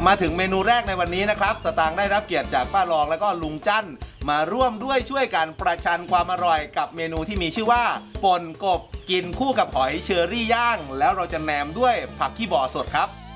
มาถึงเมนูแรกในวันนี้นะครับสตางค์ได้รับเกียรติจากป้ารองแล้วก็ลุงจั้นมาร่วมด้วยช่วยกันประชันความอร่อยกับเมนูที่มีชื่อว่าป่นกบกินคู่กับหอยเชอรี่ย่างแล้วเราจะแหนมด้วยผักขี้บ่อสดครับ